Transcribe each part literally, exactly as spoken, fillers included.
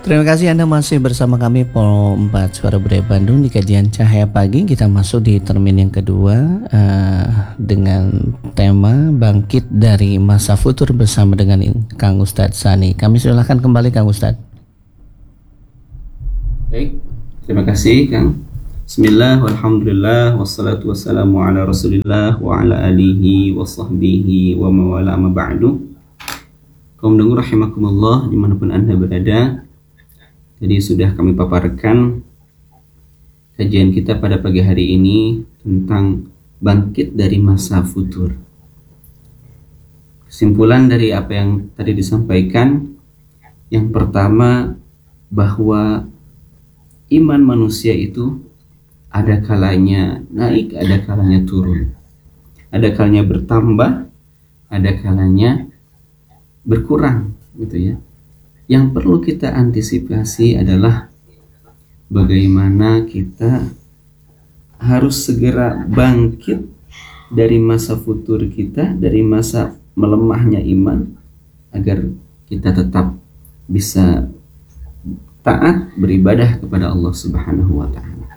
Terima kasih Anda masih bersama kami Pol empat Suara Budaya Bandung di kajian Cahaya Pagi. Kita masuk di termin yang kedua uh, dengan tema Bangkit dari Masa Futur bersama dengan Kang Ustadz Sani. Kami silakan kembali Kang Ustadz. Baik, terima kasih Kang. Bismillah, walhamdulillah, wassalatu wassalamu ala rasulillah wa ala alihi wa sahbihi wa mawala ma ba'du. Kaum dengar rahimakumullah dimanapun Anda berada. Jadi sudah kami paparkan kajian kita pada pagi hari ini tentang bangkit dari masa futur. Kesimpulan dari apa yang tadi disampaikan, yang pertama bahwa iman manusia itu ada kalanya naik, ada kalanya turun, ada kalanya bertambah, ada kalanya berkurang, gitu ya. Yang perlu kita antisipasi adalah bagaimana kita harus segera bangkit dari masa futur kita, dari masa melemahnya iman, agar kita tetap bisa taat beribadah kepada Allah Subhanahu wa Ta'ala.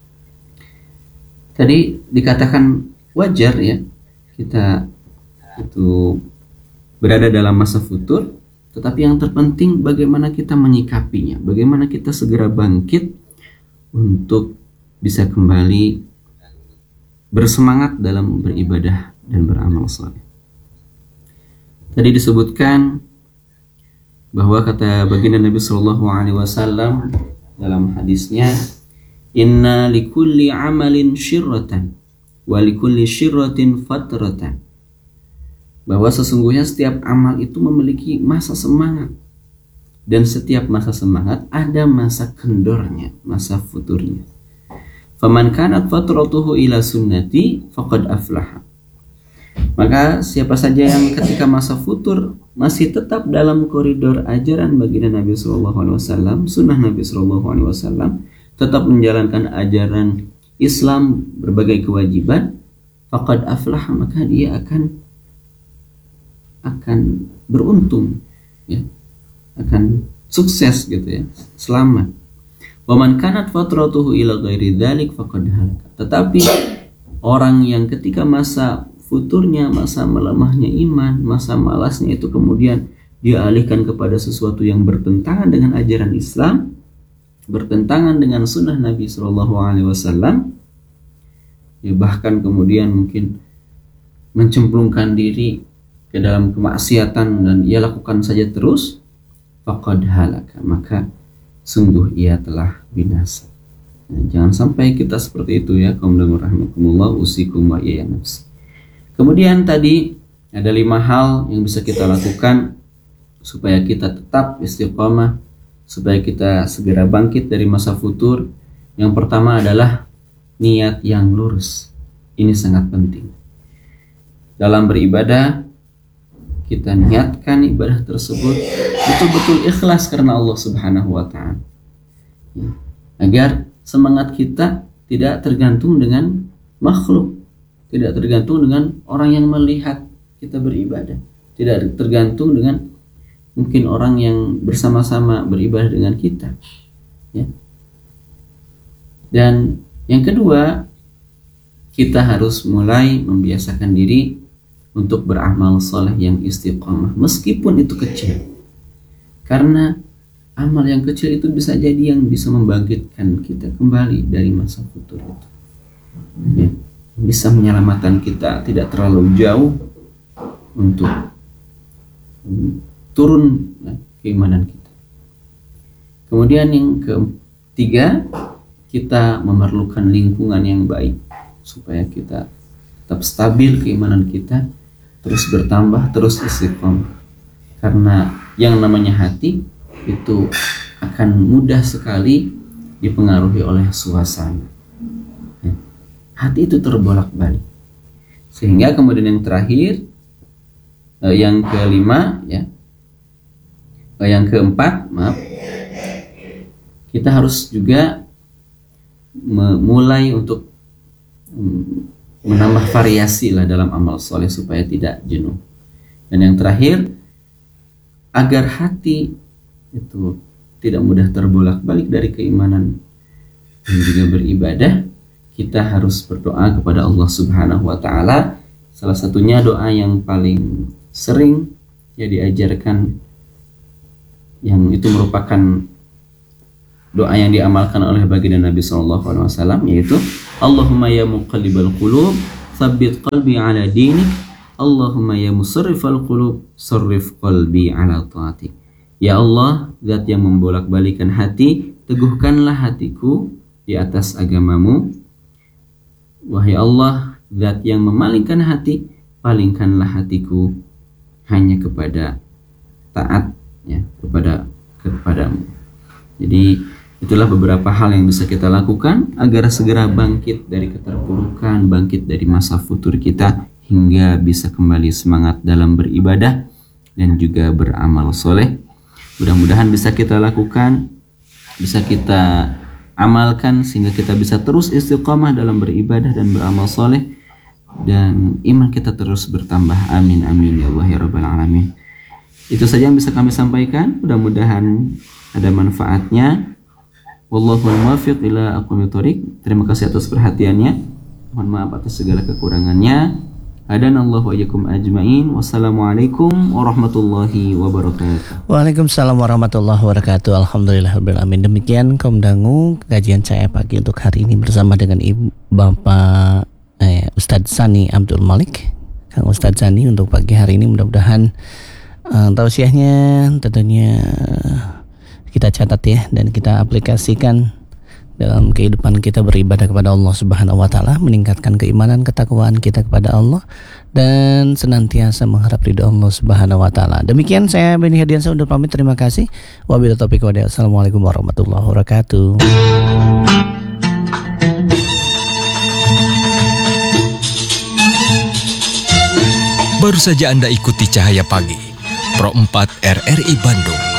Tadi dikatakan wajar ya kita itu berada dalam masa futur, tetapi yang terpenting bagaimana kita menyikapinya, bagaimana kita segera bangkit untuk bisa kembali bersemangat dalam beribadah dan beramal saleh. Tadi disebutkan bahwa kata baginda Nabi Shallallahu Alaihi Wasallam dalam hadisnya, Inna likulli amalin syirratan wa likulli syirratin fatratan. Bahwa sesungguhnya setiap amal itu memiliki masa semangat, dan setiap masa semangat ada masa kendornya, masa futurnya. Faman kanat fatratuhu ila sunnati faqad aflaha. Maka siapa saja yang ketika masa futur masih tetap dalam koridor ajaran baginda Nabi Sallallahu Alaihi Wasallam, sunnah Nabi Sallallahu Alaihi Wasallam, tetap menjalankan ajaran Islam berbagai kewajiban, faqad aflaha, maka dia akan akan beruntung, ya, akan sukses gitu ya, selamat. Waman kanat fatratuhu ila ghairi dzalik faqad halaka. Tetapi orang yang ketika masa futurnya, masa melemahnya iman, masa malasnya itu kemudian dia alihkan kepada sesuatu yang bertentangan dengan ajaran Islam, bertentangan dengan sunnah Nabi Shallallahu Alaihi Wasallam, ya, bahkan kemudian mungkin mencemplungkan diri ke dalam kemaksiatan dan ia lakukan saja terus, faqad halaka, maka sungguh ia telah binasa. Nah, jangan sampai kita seperti itu ya, kaum dengar rahimakumullah, usikum wa iyya nafsi. Kemudian tadi ada lima hal yang bisa kita lakukan supaya kita tetap istiqomah, supaya kita segera bangkit dari masa futur. Yang pertama adalah niat yang lurus. Ini sangat penting. Dalam beribadah, kita niatkan ibadah tersebut betul-betul ikhlas karena Allah Subhanahu wa Ta'ala, ya, agar semangat kita tidak tergantung dengan makhluk, tidak tergantung dengan orang yang melihat kita beribadah, tidak tergantung dengan mungkin orang yang bersama-sama beribadah dengan kita, ya. Dan yang kedua, kita harus mulai membiasakan diri untuk beramal soleh yang istiqomah, meskipun itu kecil. Karena amal yang kecil itu bisa jadi yang bisa membangkitkan kita kembali dari masa futur itu, ya, bisa menyelamatkan kita tidak terlalu jauh untuk turun, ya, keimanan kita. Kemudian yang ketiga, kita memerlukan lingkungan yang baik supaya kita tetap stabil keimanan kita, terus bertambah, terus istiqomah. Karena yang namanya hati itu akan mudah sekali dipengaruhi oleh suasana. Hati itu terbolak-balik. Sehingga kemudian yang terakhir, eh, yang kelima, ya, eh, yang keempat, maaf, kita harus juga memulai untuk mm, menambah variasi lah dalam amal soleh supaya tidak jenuh. Dan yang terakhir, agar hati itu tidak mudah terbolak-balik dari keimanan dan juga beribadah, kita harus berdoa kepada Allah Subhanahu wa taala. Salah satunya doa yang paling sering ya diajarkan, yang itu merupakan doa yang diamalkan oleh baginda Nabi sallallahu alaihi wasallam, yaitu Allahumma ya muqallibal qulub tsabbit qalbi ala dinik, Allahumma ya musarrifal qulub sarrif qalbi ala taatik. Ya Allah, zat yang membolak-balikan hati, teguhkanlah hatiku di atas agamamu. Wahai Allah, zat yang memalingkan hati, palingkanlah hatiku hanya kepada taat, ya, kepada kepadamu. Jadi itulah beberapa hal yang bisa kita lakukan agar segera bangkit dari keterpurukan, bangkit dari masa futur kita, hingga bisa kembali semangat dalam beribadah dan juga beramal soleh. Mudah-mudahan bisa kita lakukan, bisa kita amalkan, sehingga kita bisa terus istiqamah dalam beribadah dan beramal soleh, dan iman kita terus bertambah. Amin amin ya Allah ya rabbal alamin. Itu saja yang bisa kami sampaikan. Mudah-mudahan ada manfaatnya. Wallahu muwaffiq ila aqwamit thoriq. Terima kasih atas perhatiannya. Mohon maaf atas segala kekurangannya. Hadanallahu wa iyyakum ajmain. Wassalamualaikum warahmatullahi wabarakatuh. Waalaikumsalam warahmatullahi wabarakatuh. Alhamdulillahirabbil alamin. Demikian kaum dangu kajian Cahaya Pagi untuk hari ini bersama dengan Ibu Bapak eh, Ustadz Sani Abdul Malik. Kang Ustadz Sani untuk pagi hari ini, mudah-mudahan uh, tausiahnya tentunya kita catat ya, dan kita aplikasikan dalam kehidupan kita beribadah kepada Allah Subhanahu wa taala, meningkatkan keimanan, ketakwaan kita kepada Allah, dan senantiasa mengharap ridha Allah Subhanahu wa taala. Demikian saya Beni Hadiansyah undur pamit. Terima kasih. Wabillahi taufiq wal hidayah. Assalamualaikum warahmatullahi wabarakatuh. Baru saja Anda ikuti Cahaya Pagi Pro empat R R I Bandung